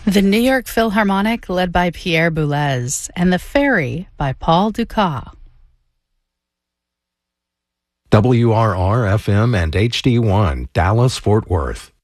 The New York Philharmonic, led by Pierre Boulez, and The Ferry by Paul Dukas. WRR-FM and HD1, Dallas, Fort Worth.